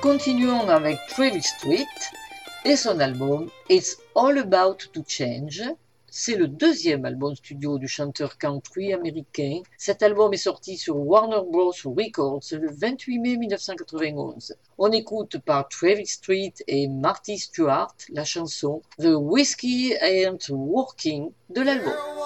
Continuons avec Travis Street et son album It's All About to Change. C'est le deuxième album studio du chanteur country américain. Cet album est sorti sur Warner Bros. Records le 28 mai 1991. On écoute par Travis Street et Marty Stuart la chanson The Whiskey Ain't Working de l'album.